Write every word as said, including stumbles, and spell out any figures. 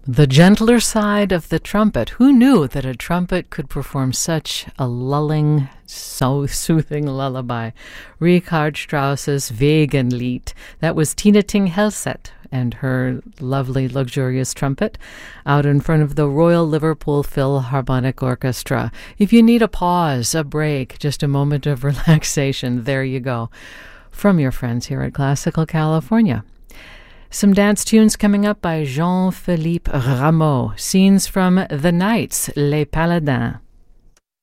The gentler side of the trumpet. Who knew that a trumpet could perform such a lulling, so soothing lullaby? Richard Strauss's Wegenlied. That was Tina Ting Helset and her lovely, luxurious trumpet out in front of the Royal Liverpool Philharmonic Orchestra. If you need a pause, a break, just a moment of relaxation, there you go. From your friends here at Classical California. Some dance tunes coming up by Jean-Philippe Rameau. Scenes from The Knights, Les Paladins.